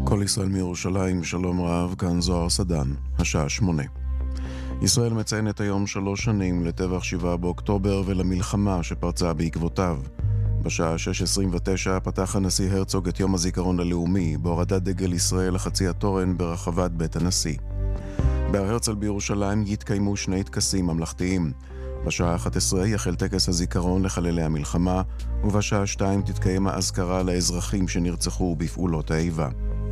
כל ישראל מירושלים, שלום רב, כאן זוהר סדן, השעה 8. ישראל מציינת היום 3 שנים לטבח 7 באוקטובר ולמלחמה שפרצה בעקבותיו. בשעה 6:29 פתח הנשיא הרצוג את יום הזיכרון הלאומי בהורדת דגל ישראל לחצי התורן ברחבת בית הנשיא. בהר הרצל בירושלים יתקיימו 2 טקסים ממלכתיים. בשעה 11 יחל טקס הזיכרון לחללי המלחמה, ובשעה 2 תתקיים האזכרה לאזרחים שנרצחו בפעולות האיבה.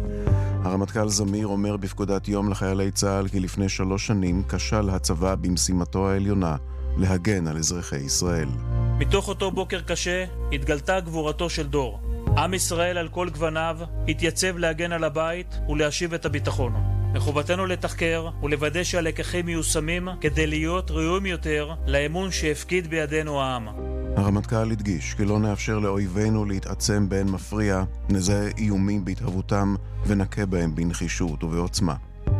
הרמטכ"ל זמיר אומר בפקודת יום לחיילי צה"ל כי לפני 3 שנים כשל הצבא במשימתו העליונה להגן על אזרחי ישראל. מתוך אותו בוקר קשה התגלתה גבורתו של דור. עם ישראל על כל גווניו התייצב להגן על הבית ולהשיב את הביטחון. מחובתנו לתחקר ולוודא שהלקחים מיושמים כדי להיות ראויים יותר לאמון שהפקיד בידינו העם. הרמטכ"ל הדגיש כי לא נאפשר לאויבינו להתעצם באין מפריע, נזהה איומים בהתהוותם ונכה בהם בנחישות ובעוצמה.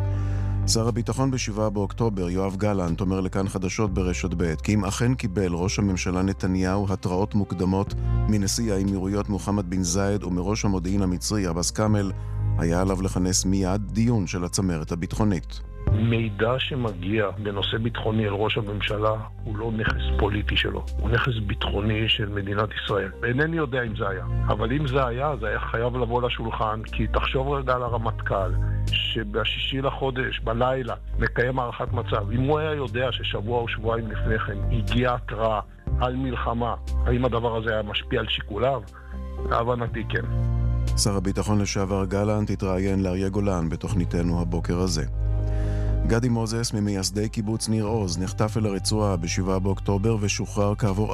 שר הביטחון ב7 באוקטובר יואב גלנט אומר לכאן חדשות ברשת ב' כי אם אכן קיבל ראש הממשלה נתניהו התראות מוקדמות מנשיא האמירויות מוחמד בן זאיד ומראש המודיעין המצרי עבאס כאמל, היה עליו לכנס מיד דיון של הצמרת הביטחונית. מידע שמגיע בנושא ביטחוני אל ראש הממשלה הוא לא נכס פוליטי שלו, הוא נכס ביטחוני של מדינת ישראל. אינני יודע אם זה היה, אבל אם זה היה חייב לבוא לשולחן, כי תחשוב רגע על הרמטכ"ל שב6 לחודש בלילה מקיים הערכת מצב. אם הוא היה יודע ששבוע או שבועיים לפני כן הגיעה התראה על מלחמה, האם הדבר הזה היה משפיע על שיקוליו? להבנתי כן. שר הביטחון לשעבר גלנט התראיין לאריה גולן בתוכניתנו הבוקר הזה. גדי מוזס ממייסדי קיבוץ ניר עוז נחטף אל הרצועה ב7 באוקטובר ושוחרר כעבור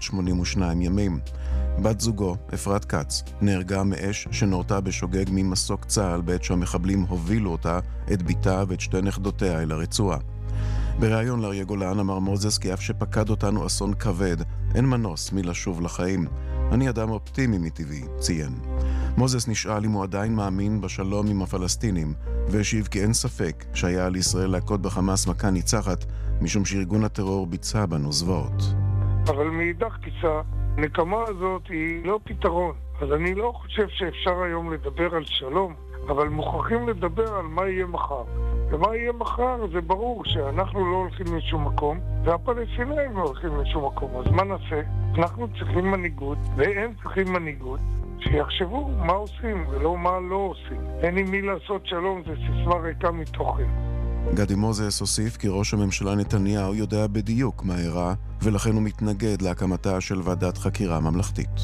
482 ימים. בת זוגו, אפרת קץ, נהרגה מאש שנורתה בשוגג ממסוק צה"ל בעת שהמחבלים הובילו אותה, את ביתה ואת 2 נכדותיה אל הרצועה. בריאיון לאריה גולן אמר מוזס כי אף שפקד אותנו אסון כבד, אין מנוס מלשוב לחיים. אני אדם אופטימי מטבעי, ציין. מוזס נשאל אם הוא עדיין מאמין בשלום עם הפלסטינים, והשיב כי אין ספק שהיה על ישראל להכות בחמאס מכה ניצחת, משום שארגון הטרור ביצע בנו זוועות. אבל מאידך גיסא, נקמה הזאת היא לא פתרון. אז אני לא חושב שאפשר היום לדבר על שלום, אבל מוכרחים לדבר על מה יהיה מחר. ומה יהיה מחר זה ברור שאנחנו לא הולכים לשום מקום, והפלסטינאים לא הולכים לשום מקום. אז מה נעשה? אנחנו צריכים מנהיגות, והם צריכים מנהיגות, שיחשבו מה עושים ולא מה לא עושים. אין עם מי לעשות שלום, זה סיסמה ריקה מתוכן. גדי מוזס הוסיף כי ראש הממשלה נתניהו יודע בדיוק מה אירע, ולכן הוא מתנגד להקמתה של ועדת חקירה ממלכתית.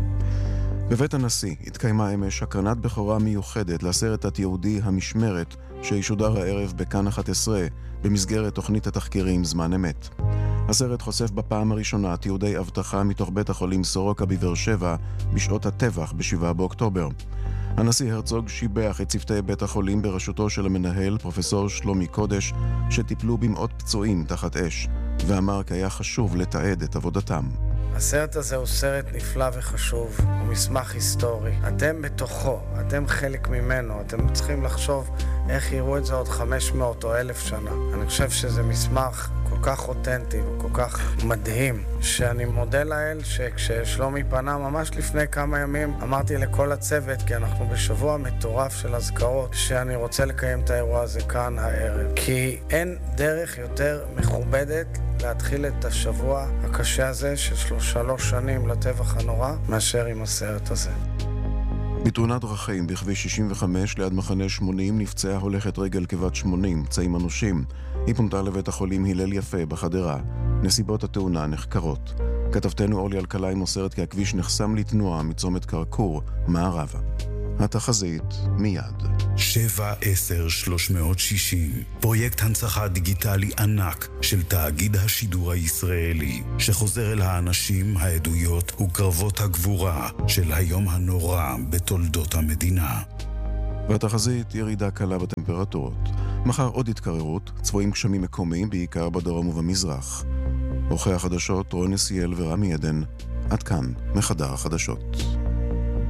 בבית הנשיא התקיימה אמש הקרנת בכורה מיוחדת לסרט התיעודי המשמרת שישודר הערב בכאן 11 במסגרת תוכנית התחקירים זמן אמת. הסרט חושף בפעם הראשונה תיעודי אבטחה מתוך בית החולים סורוקה בבאר שבע בשעות הטבח ב7 באוקטובר. הנשיא הרצוג שיבח את צוותי בית החולים בראשותו של המנהל פרופסור שלומי קודש שטיפלו במאות פצועים תחת אש, ואמר כי היה חשוב לתעד את עבודתם. הסרט הזה הוא סרט נפלא וחשוב, הוא מסמך היסטורי. אתם בתוכו, אתם חלק ממנו, אתם צריכים לחשוב איך יראו את זה עוד 500 או 1000 שנה. אני חושב שזה מסמך כל כך אותנטי וכל כך מדהים, שאני מודה לאל שכששלומי פנה ממש לפני כמה ימים, אמרתי לכל הצוות, כי אנחנו בשבוע מטורף של הזכרות, שאני רוצה לקיים את האירוע הזה כאן הערב. כי אין דרך יותר מכובדת להתחיל את השבוע הקשה הזה של 3 שנים לטבח הנורא, מאשר עם הסרט הזה. בתאונת דרכים בכביש 65 ליד מחנה 80 נפצעה הולכת רגל כבת 80, פצעים אנושים. היא פונתה לבית החולים הלל יפה בחדרה. נסיבות התאונה נחקרות. כתבתנו אורלי אלקלעי מוסרת כי הכביש נחסם לתנועה מצומת קרקור מערבה. התחזית מיד. 7/10/360, פרויקט הנצחה דיגיטלי ענק של תאגיד השידור הישראלי, שחוזר אל האנשים, העדויות וקרבות הגבורה של היום הנורא בתולדות המדינה. והתחזית ירידה קלה בטמפרטורות. מחר עוד התקררות, צבועים גשמים מקומיים בעיקר בדרום ובמזרח. עורכי החדשות רון נסיאל ורמי עדן. עד כאן מחדר החדשות.